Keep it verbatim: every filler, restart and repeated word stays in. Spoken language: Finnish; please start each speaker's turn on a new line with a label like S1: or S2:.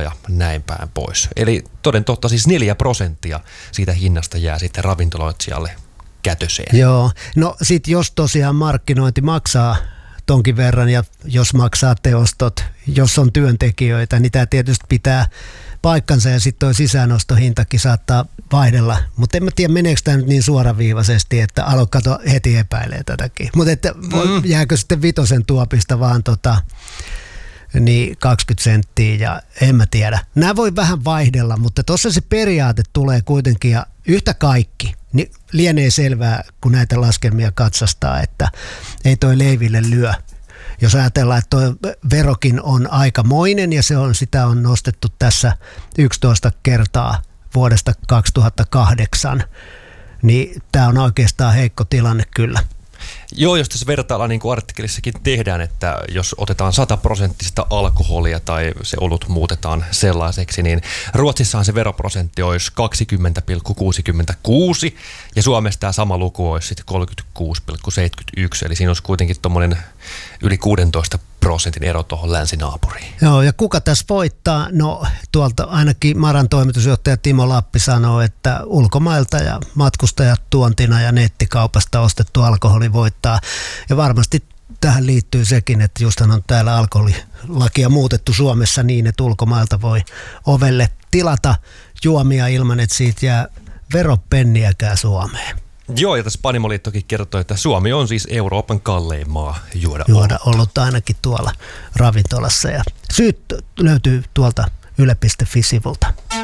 S1: ja näin päin pois. Eli toden totta siis neljä prosenttia siitä hinnasta jää sitten ravintoloitsijalle kätöseen.
S2: Joo, no sit jos tosiaan markkinointi maksaa tonkin verran ja jos maksaa teostot, jos on työntekijöitä, niin tämä tietysti pitää paikkansa ja sitten tuo sisäänostohintakin saattaa vaihdella. Mutta en mä tiedä, meneekö tämä nyt niin suoraviivaisesti, että alo kato heti epäilee tätäkin. Mutta että mm. jääkö sitten vitosen tuopista vaan tota, niin kaksikymmentä senttiä ja en mä tiedä. Nämä voi vähän vaihdella, mutta tuossa se periaate tulee kuitenkin ja yhtä kaikki. Niin lienee selvää, kun näitä laskelmia katsastaa, että ei toi leiville lyö. Jos ajatellaan, että tuo verokin on aikamoinen ja se on, sitä on nostettu tässä yksitoista kertaa vuodesta kaksituhattakahdeksan, niin tämä on oikeastaan heikko tilanne kyllä.
S1: Joo, jos tässä vertaillaan, niin kuin artikkelissakin tehdään, että jos otetaan sata prosenttista alkoholia tai se olut muutetaan sellaiseksi, niin Ruotsissahan se veroprosentti olisi kaksikymmentä pilkku kuusikymmentäkuusi ja Suomessa tämä sama luku olisi sitten kolmekymmentäkuusi pilkku seitsemänkymmentäyksi, eli siinä olisi kuitenkin tuommoinen yli kuusitoista prosentin ero tuohon länsinaapuriin.
S2: Joo, ja kuka tässä voittaa? No tuolta ainakin Maran toimitusjohtaja Timo Lappi sanoo, että ulkomailta ja matkustajat tuontina ja nettikaupasta ostettu alkoholi voittaa. Ja varmasti tähän liittyy sekin, että justhan on täällä alkoholilakia muutettu Suomessa niin, että ulkomailta voi ovelle tilata juomia ilman, että siitä jää veropenniäkään Suomeen.
S1: Joo, ja tässä Panimoliittokin kertoo, että Suomi on siis Euroopan kallein maa juoda,
S2: juoda olutta ainakin tuolla ravintolassa. Ja syyt löytyy tuolta yle piste fi-sivulta.